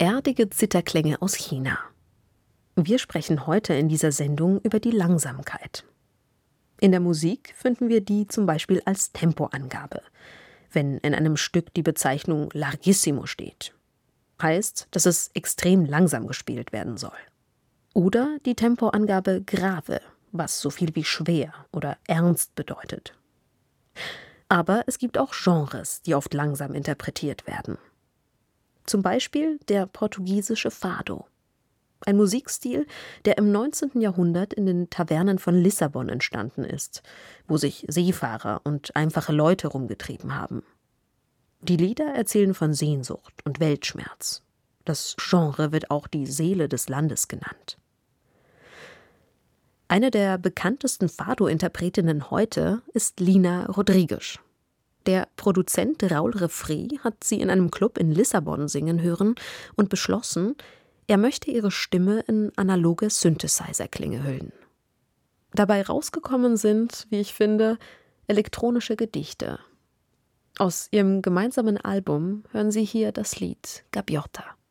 erdige Zitherklänge aus China. Wir sprechen heute in dieser Sendung über die Langsamkeit. In der Musik finden wir die zum Beispiel als Tempoangabe, wenn in einem Stück die Bezeichnung Larghissimo steht. Heißt, dass es extrem langsam gespielt werden soll. Oder die Tempoangabe grave, was so viel wie schwer oder ernst bedeutet. Aber es gibt auch Genres, die oft langsam interpretiert werden. Zum Beispiel der portugiesische Fado. Ein Musikstil, der im 19. Jahrhundert in den Tavernen von Lissabon entstanden ist, wo sich Seefahrer und einfache Leute rumgetrieben haben. Die Lieder erzählen von Sehnsucht und Weltschmerz. Das Genre wird auch die Seele des Landes genannt. Eine der bekanntesten Fado-Interpretinnen heute ist Lina Rodrigues. Der Produzent Raul Refri hat sie in einem Club in Lissabon singen hören und beschlossen, er möchte ihre Stimme in analoge Synthesizer-Klänge hüllen. Dabei rausgekommen sind, wie ich finde, elektronische Gedichte. Aus ihrem gemeinsamen Album hören Sie hier das Lied Gaviota.